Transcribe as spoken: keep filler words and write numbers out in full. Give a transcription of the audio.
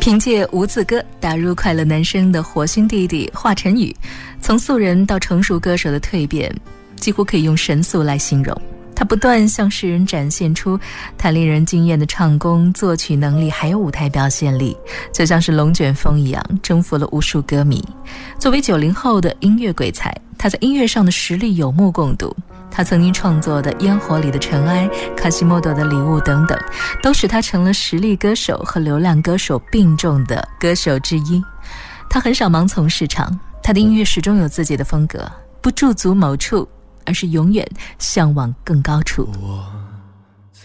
凭借《无字歌》打入快乐男声的火星弟弟华晨宇，从素人到成熟歌手的蜕变，几乎可以用神速来形容。他不断向世人展现出他令人惊艳的唱功、作曲能力，还有舞台表现力，就像是龙卷风一样，征服了无数歌迷。作为九零后的音乐鬼才，他在音乐上的实力有目共睹。他曾经创作的《烟火里的尘埃》、卡西莫多的礼物等等，都使他成了实力歌手和流量歌手并重的歌手之一。他很少盲从市场，他的音乐始终有自己的风格，不驻足某处，而是永远向往更高处。 我